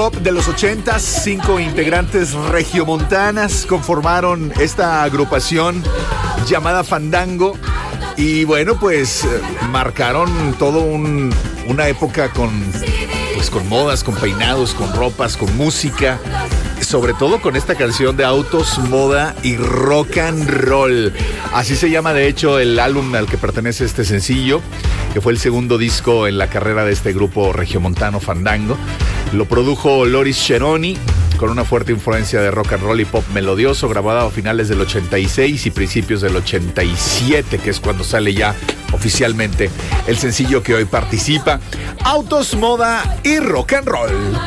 pop de los 80s, 5 integrantes regiomontanas conformaron esta agrupación llamada Fandango. Y bueno, pues marcaron todo una época con modas, con peinados, con ropas, con música. Sobre todo con esta canción de autos, moda y rock and roll. Así se llama de hecho el álbum al que pertenece este sencillo, que fue el segundo disco en la carrera de este grupo regiomontano Fandango. Lo produjo Loris Cheroni, con una fuerte influencia de rock and roll y pop melodioso, grabado a finales del 86 y principios del 87, que es cuando sale ya oficialmente el sencillo que hoy participa. Autos, moda y rock and roll.